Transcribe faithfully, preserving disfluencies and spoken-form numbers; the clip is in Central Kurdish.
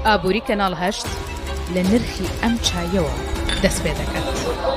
ئابووری کەناڵ هەشت لە نرخی ئەم چایەوە دەست پێ دەکات.